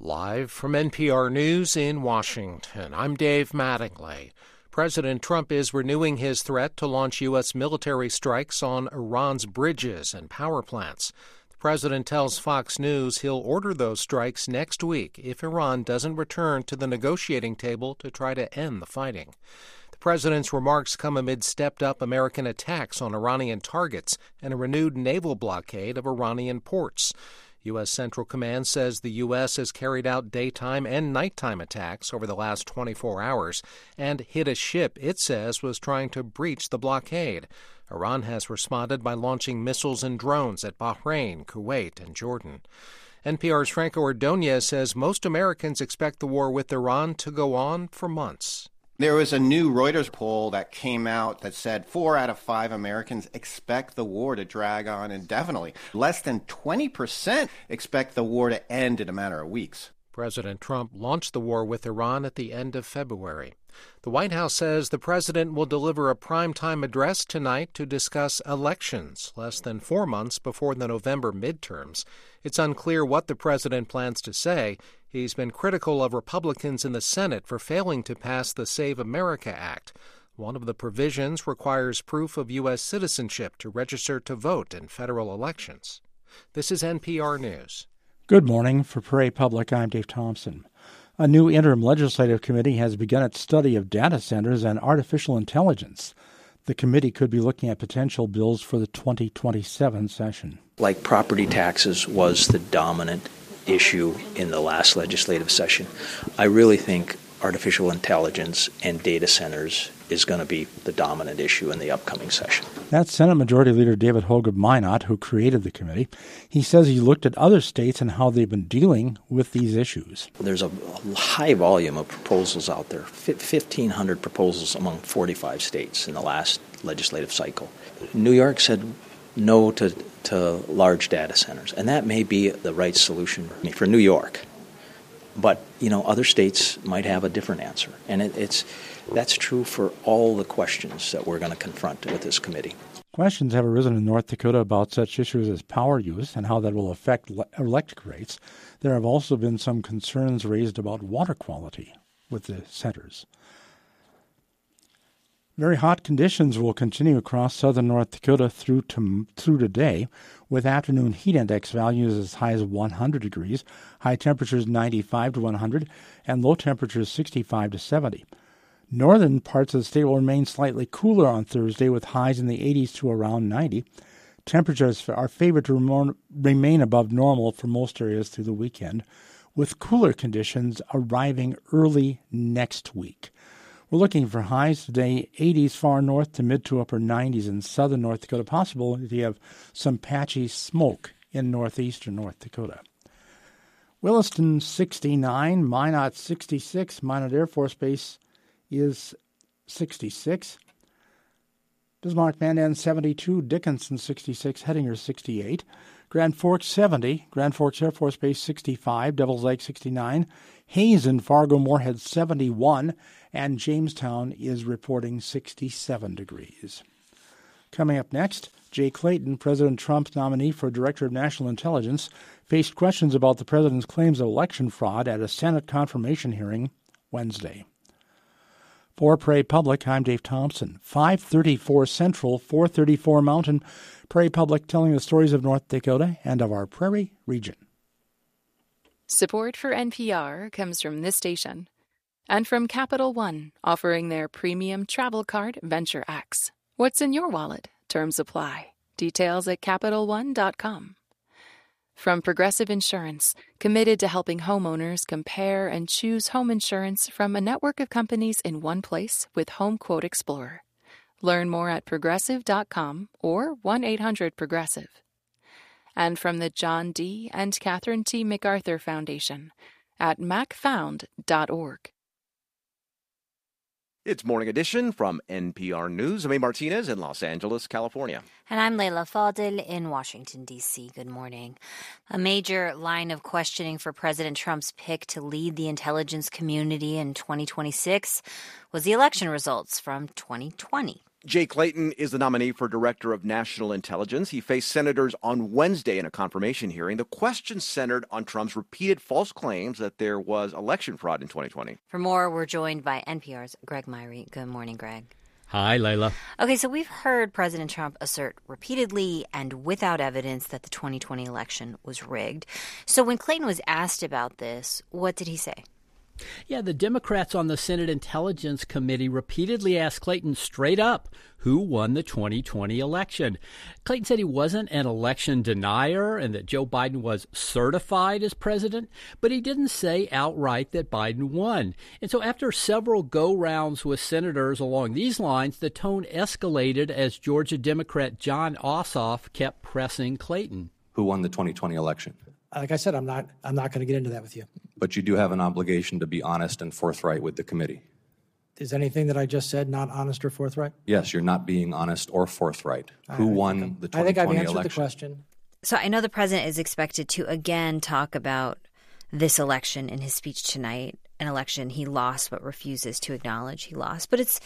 Live from NPR News in Washington, I'm Dave Mattingly. President Trump is renewing his threat to launch U.S. military strikes on Iran's bridges and power plants. The president tells Fox News he'll order those strikes next week if Iran doesn't return to the negotiating table to try to end the fighting. The president's remarks come amid stepped-up American attacks on Iranian targets and a renewed naval blockade of Iranian ports. U.S. Central Command says the U.S. has carried out daytime and nighttime attacks over the last 24 hours and hit a ship it says was trying to breach the blockade. Iran has responded by launching missiles and drones at Bahrain, Kuwait, and Jordan. NPR's Franco Ordonez says most Americans expect the war with Iran to go on for months. There was a new Reuters poll that came out that said 4 out of 5 Americans expect the war to drag on indefinitely. Less than 20% expect the war to end in a matter of weeks. President Trump launched the war with Iran at the end of February. The White House says the president will deliver a primetime address tonight to discuss elections, less than 4 months before the November midterms. It's unclear what the president plans to say. He's been critical of Republicans in the Senate for failing to pass the Save America Act. One of the provisions requires proof of U.S. citizenship to register to vote in federal elections. This is NPR News. Good morning. For Prairie Public, I'm Dave Thompson. A new interim legislative committee has begun its study of data centers and artificial intelligence. The committee could be looking at potential bills for the 2027 session. Like property taxes was the dominant issue in the last legislative session, I really think artificial intelligence and data centers is going to be the dominant issue in the upcoming session. That's Senate Majority Leader David Hogue of Minot, who created the committee. He says he looked at other states and how they've been dealing with these issues. There's a high volume of proposals out there, 1,500 proposals among 45 states in the last legislative cycle. New York said no to large data centers, and that may be the right solution for New York. But, other states might have a different answer, and that's true for all the questions that we're going to confront with this committee. Questions have arisen in North Dakota about such issues as power use and how that will affect electric rates. There have also been some concerns raised about water quality with the centers. Very hot conditions will continue across southern North Dakota through today, with afternoon heat index values as high as 100 degrees, high temperatures 95 to 100, and low temperatures 65 to 70. Northern parts of the state will remain slightly cooler on Thursday, with highs in the 80s to around 90. Temperatures are favored to remain above normal for most areas through the weekend, with cooler conditions arriving early next week. We're looking for highs today, 80s far north to mid to upper 90s in southern North Dakota. Possibility of some patchy smoke in northeastern North Dakota. Williston 69, Minot 66, Minot Air Force Base is 66. Bismarck Mandan 72, Dickinson 66, Hettinger 68. Grand Forks 70, Grand Forks Air Force Base 65, Devils Lake 69, Hazen, Fargo, Moorhead 71, and Jamestown is reporting 67 degrees. Coming up next, Jay Clayton, President Trump's nominee for Director of National Intelligence, faced questions about the president's claims of election fraud at a Senate confirmation hearing Wednesday. For Prairie Public, I'm Dave Thompson. 534 Central, 434 Mountain. Prairie Public telling the stories of North Dakota and of our Prairie region. Support for NPR comes from this station and from Capital One, offering their premium travel card Venture X. What's in your wallet? Terms apply. Details at CapitalOne.com. From Progressive Insurance, committed to helping homeowners compare and choose home insurance from a network of companies in one place with Home Quote Explorer. Learn more at Progressive.com or 1-800-PROGRESSIVE. And from the John D. and Catherine T. MacArthur Foundation at macfound.org. It's Morning Edition from NPR News. I'm A. Martinez in Los Angeles, California. And I'm Leila Fadel in Washington, D.C. Good morning. A major line of questioning for President Trump's pick to lead the intelligence community in 2026 was the election results from 2020. Jay Clayton is the nominee for Director of National Intelligence. He faced senators on Wednesday in a confirmation hearing. The question centered on Trump's repeated false claims that there was election fraud in 2020. For more, we're joined by NPR's Greg Myrie. Good morning, Greg. Hi, Layla. Okay, so we've heard President Trump assert repeatedly and without evidence that the 2020 election was rigged. So when Clayton was asked about this, what did he say? Yeah, the Democrats on the Senate Intelligence Committee repeatedly asked Clayton straight up who won the 2020 election. Clayton said he wasn't an election denier and that Joe Biden was certified as president, but he didn't say outright that Biden won. And so after several go-rounds with senators along these lines, the tone escalated as Georgia Democrat Jon Ossoff kept pressing Clayton. Who won the 2020 election? Like I said, I'm not going to get into that with you. But you do have an obligation to be honest and forthright with the committee. Is anything that I just said not honest or forthright? Yes, you're not being honest or forthright. Who won the 2020 election? I think I've answered the question. So I know the president is expected to again talk about this election in his speech tonight, an election he lost but refuses to acknowledge he lost. But it's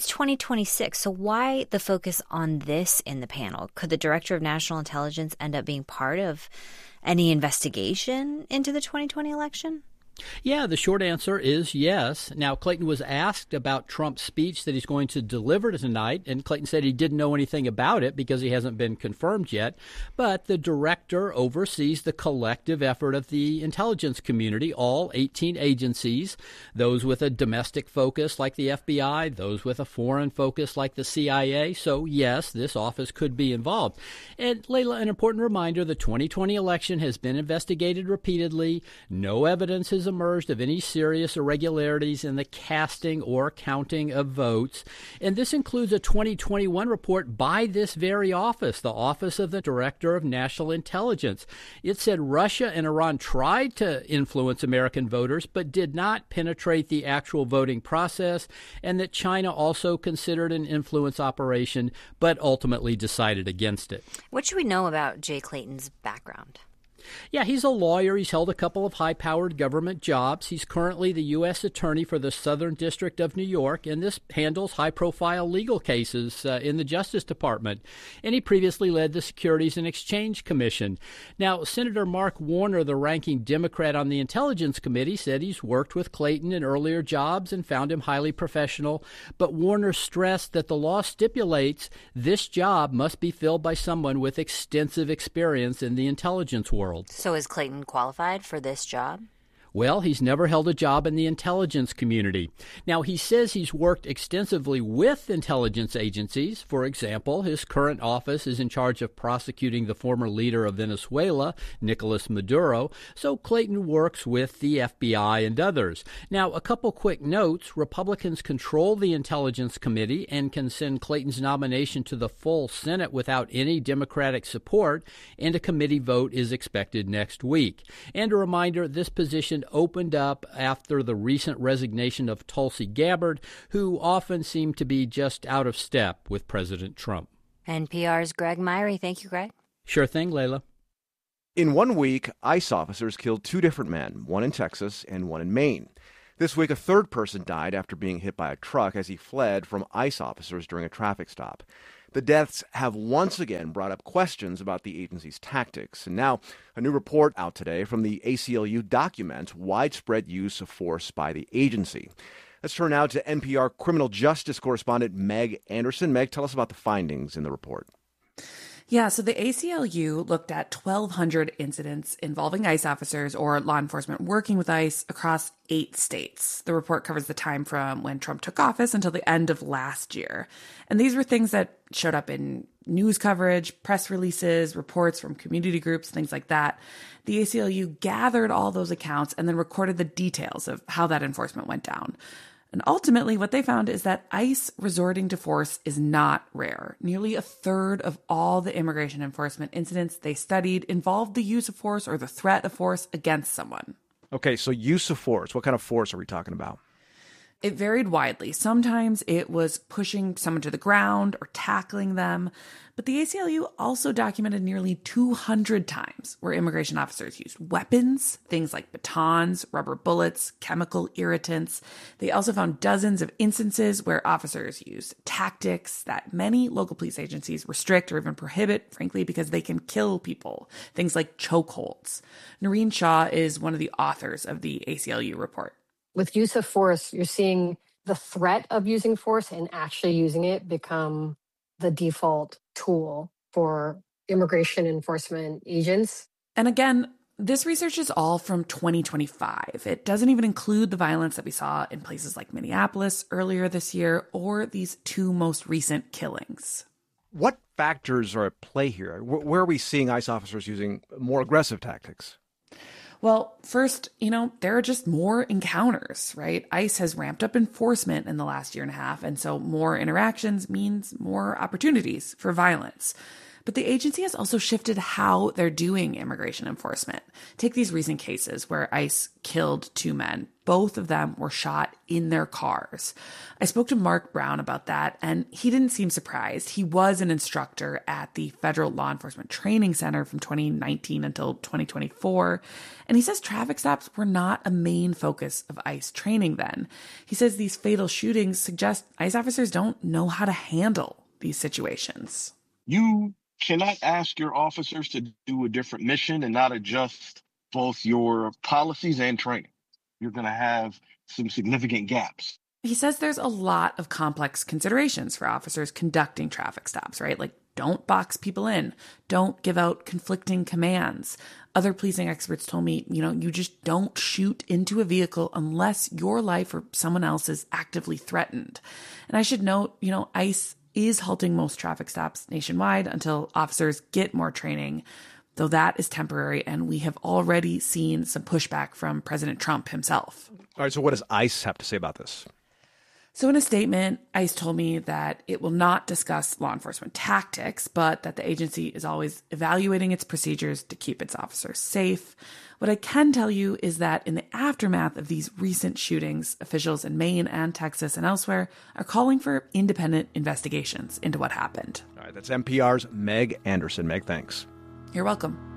2026, so why the focus on this in the panel? Could the Director of National Intelligence end up being part of any investigation into the 2020 election? Yeah, the short answer is yes. Now, Clayton was asked about Trump's speech that he's going to deliver tonight, and Clayton said he didn't know anything about it because he hasn't been confirmed yet. But the director oversees the collective effort of the intelligence community, all 18 agencies, those with a domestic focus like the FBI, those with a foreign focus like the CIA. So, yes, this office could be involved. And, Layla, an important reminder, the 2020 election has been investigated repeatedly. No evidence has emerged of any serious irregularities in the casting or counting of votes. And this includes a 2021 report by this very office, the Office of the Director of National Intelligence. It said Russia and Iran tried to influence American voters but did not penetrate the actual voting process, and that China also considered an influence operation but ultimately decided against it. What should we know about Jay Clayton's background? Yeah, he's a lawyer. He's held a couple of high-powered government jobs. He's currently the U.S. Attorney for the Southern District of New York, and this handles high-profile legal cases in the Justice Department. And he previously led the Securities and Exchange Commission. Now, Senator Mark Warner, the ranking Democrat on the Intelligence Committee, said he's worked with Clayton in earlier jobs and found him highly professional. But Warner stressed that the law stipulates this job must be filled by someone with extensive experience in the intelligence world. So is Clayton qualified for this job? Well, he's never held a job in the intelligence community. Now, he says he's worked extensively with intelligence agencies. For example, his current office is in charge of prosecuting the former leader of Venezuela, Nicolas Maduro. So Clayton works with the FBI and others. Now, a couple quick notes. Republicans control the Intelligence Committee and can send Clayton's nomination to the full Senate without any Democratic support, and a committee vote is expected next week. And a reminder, this position opened up after the recent resignation of Tulsi Gabbard, who often seemed to be just out of step with President Trump. NPR's Greg Myrie. Thank you, Greg. Sure thing, Layla. In 1 week, ICE officers killed 2 different men, one in Texas and one in Maine. This week, a third person died after being hit by a truck as he fled from ICE officers during a traffic stop. The deaths have once again brought up questions about the agency's tactics. And now, a new report out today from the ACLU documents widespread use of force by the agency. Let's turn now to NPR criminal justice correspondent Meg Anderson. Meg, tell us about the findings in the report. Yeah, so the ACLU looked at 1,200 incidents involving ICE officers or law enforcement working with ICE across 8 states. The report covers the time from when Trump took office until the end of last year. And these were things that showed up in news coverage, press releases, reports from community groups, things like that. The ACLU gathered all those accounts and then recorded the details of how that enforcement went down. And ultimately, what they found is that ICE resorting to force is not rare. Nearly a third of all the immigration enforcement incidents they studied involved the use of force or the threat of force against someone. Okay, so use of force. What kind of force are we talking about? It varied widely. Sometimes it was pushing someone to the ground or tackling them. But the ACLU also documented nearly 200 times where immigration officers used weapons, things like batons, rubber bullets, chemical irritants. They also found dozens of instances where officers used tactics that many local police agencies restrict or even prohibit, frankly, because they can kill people. Things like chokeholds. Noreen Shaw is one of the authors of the ACLU report. With use of force, you're seeing the threat of using force and actually using it become the default tool for immigration enforcement agents. And again, this research is all from 2025. It doesn't even include the violence that we saw in places like Minneapolis earlier this year or these two most recent killings. What factors are at play here? Where are we seeing ICE officers using more aggressive tactics? Well, first, there are just more encounters, right? ICE has ramped up enforcement in the last year and a half, and so more interactions means more opportunities for violence. But the agency has also shifted how they're doing immigration enforcement. Take these recent cases where ICE killed two men. Both of them were shot in their cars. I spoke to Mark Brown about that, and he didn't seem surprised. He was an instructor at the Federal Law Enforcement Training Center from 2019 until 2024, and he says traffic stops were not a main focus of ICE training then. He says these fatal shootings suggest ICE officers don't know how to handle these situations. You cannot ask your officers to do a different mission and not adjust both your policies and training. You're going to have some significant gaps. He says there's a lot of complex considerations for officers conducting traffic stops, right? Like, don't box people in. Don't give out conflicting commands. Other policing experts told me, you just don't shoot into a vehicle unless your life or someone else is actively threatened. And I should note, ICE is halting most traffic stops nationwide until officers get more training, though that is temporary, and we have already seen some pushback from President Trump himself. All right, so what does ICE have to say about this? So in a statement, ICE told me that it will not discuss law enforcement tactics, but that the agency is always evaluating its procedures to keep its officers safe. What I can tell you is that in the aftermath of these recent shootings, officials in Maine and Texas and elsewhere are calling for independent investigations into what happened. All right, that's NPR's Meg Anderson. Meg, thanks. You're welcome.